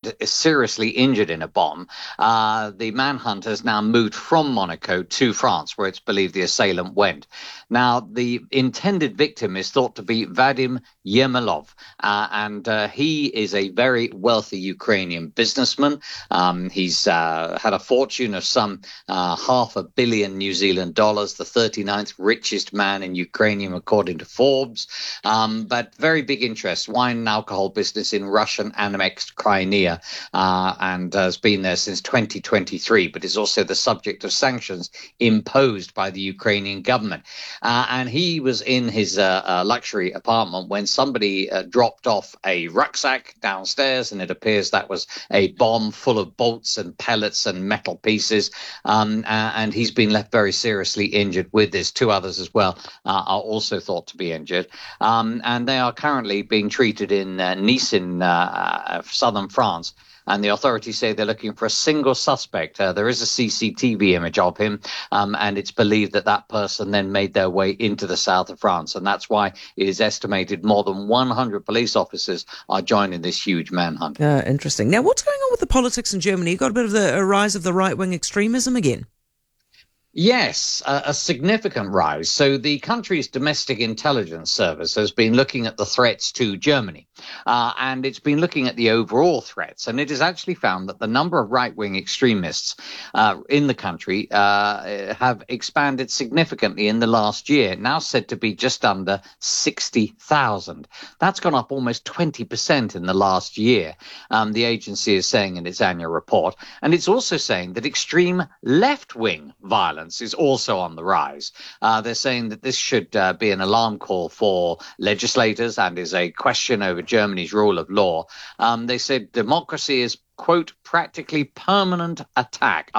and is seriously injured in a bomb. The manhunt has now moved from Monaco to France, where it's believed the assailant went. Now, the intended victim is thought to be Vadim Yermolov, and he is a very wealthy Ukrainian businessman. He's had a fortune of some $500 million New Zealand dollars, the 39th richest man in Ukrainian according to Forbes. But very big interest, wine and alcohol business in Russian annexed Crimea, and has been there since 2023, but is also the subject of sanctions imposed by the Ukrainian government. And he was in his luxury apartment when somebody dropped off a rucksack downstairs, and it appears that was a bomb full of bolts and pellets and metal pieces. And he's been left very seriously injured with this. Two others as well are also thought to be injured. And they are currently being treated in Nice in southern France. And the authorities say they're looking for a single suspect. There is a CCTV image of him, and it's believed that that person then made their way into the south of France. And that's why it is estimated more than 100 police officers are joining this huge manhunt. Interesting. Now, what's going on with the politics in Germany? You've got a bit of a rise of the right-wing extremism again. Yes, a significant rise. So the country's domestic intelligence service has been looking at the threats to Germany, and it's been looking at the overall threats. And it has actually found that the number of right-wing extremists in the country have expanded significantly in the last year, now said to be just under 60,000. That's gone up almost 20% in the last year, the agency is saying in its annual report. And it's also saying that extreme left-wing violence is also on the rise. They're saying that this should be an alarm call for legislators and is a question over Germany's rule of law. They said democracy is, quote, practically permanent attack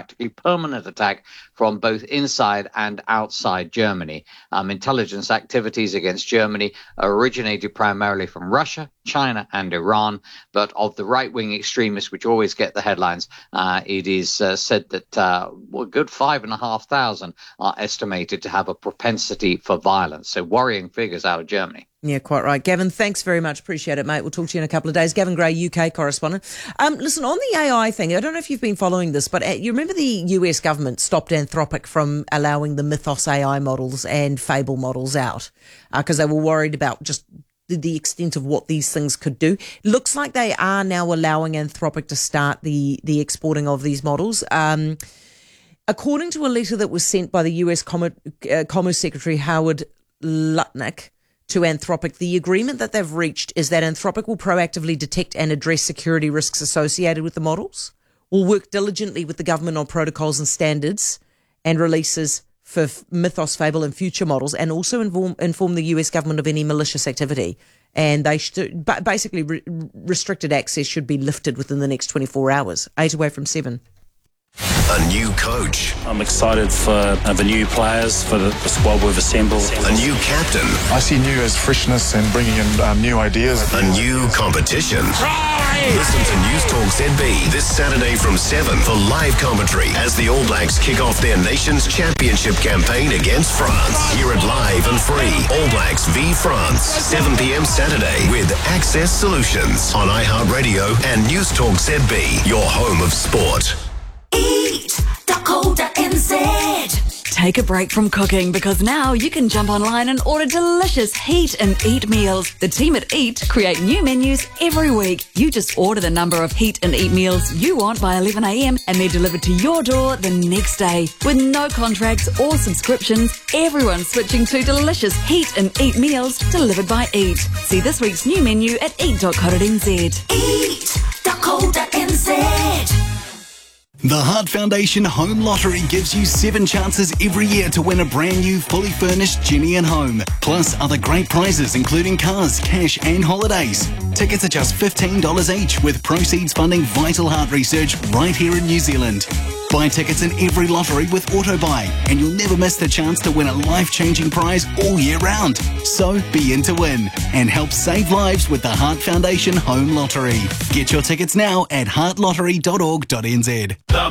from both inside and outside Germany. Intelligence activities against Germany originated primarily from Russia, China and Iran, but of the right-wing extremists, which always get the headlines, it is said that a good 5,500 are estimated to have a propensity for violence. So worrying figures out of Germany. Yeah, quite right. Gavin, thanks very much. Appreciate it, mate. We'll talk to you in a couple of days. Gavin Gray, UK correspondent. Listen, on the AI thing, I don't know if you've been following this, but you remember the US government stopped Anthropic from allowing the Mythos AI models and Fable models out because they were worried about just the extent of what these things could do. Looks like they are now allowing Anthropic to start the exporting of these models. According to a letter that was sent by the US Commerce Secretary Howard Lutnick to Anthropic, the agreement that they've reached is that Anthropic will proactively detect and address security risks associated with the models, will work diligently with the government on protocols and standards and releases for Mythos, Fable and future models, and also inform the US government of any malicious activity. And they should, basically restricted access should be lifted within the next 24 hours. 8 away from 7. A new coach. I'm excited for the new players, for the squad we've assembled. A new captain. I see new as freshness and bringing in new ideas. A new competition. Listen to News Talk ZB this Saturday from 7 for live commentary as the All Blacks kick off their nation's championship campaign against France. Hear it live and free. All Blacks v France, 7 p.m. Saturday with Access Solutions on iHeartRadio and News Talk ZB, your home of sport. Eat.co.nz. Take a break from cooking because now you can jump online and order delicious Heat and Eat meals. The team at Eat create new menus every week. You just order the number of Heat and Eat meals you want by 11 a.m. and they're delivered to your door the next day. With no contracts or subscriptions, everyone's switching to delicious Heat and Eat meals delivered by Eat. See this week's new menu at eat.co.nz. Eat.co.nz. The Heart Foundation Home Lottery gives you 7 chances every year to win a brand new fully furnished Jenny and home, plus other great prizes including cars, cash and holidays. Tickets are just $15 each, with proceeds funding vital heart research right here in New Zealand. Buy tickets in every lottery with AutoBuy and you'll never miss the chance to win a life-changing prize all year round. So be in to win and help save lives with the Heart Foundation Home Lottery. Get your tickets now at heartlottery.org.nz. The